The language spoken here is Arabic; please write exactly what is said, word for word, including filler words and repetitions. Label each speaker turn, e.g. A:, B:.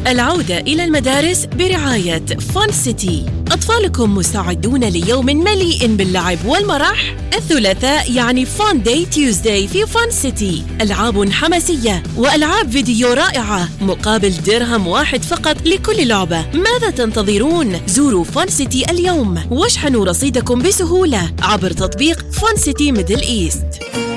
A: العودة إلى المدارس برعاية فان سيتي. أطفالكم مستعدون ليوم مليء باللعب والمرح؟ الثلاثاء يعني فان داي تيوزداي في فان سيتي، ألعاب حماسية وألعاب فيديو رائعة مقابل درهم واحد فقط لكل لعبة. ماذا تنتظرون؟ زوروا فان سيتي اليوم واشحنوا رصيدكم بسهولة عبر تطبيق فان سيتي ميدل إيست.